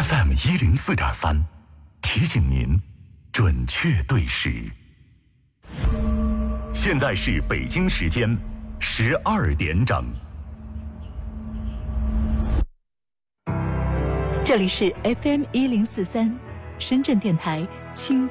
FM104.3，提醒您准确对时。现在是北京时间12点整。 这里是 FM1043，深圳电台轻